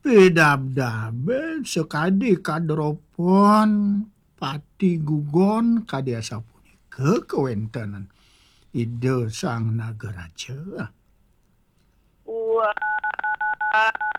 Pidabdabe sekadi kadropon pati gugon kadi sapunika kewentanan ide sang nagaraja. Wah,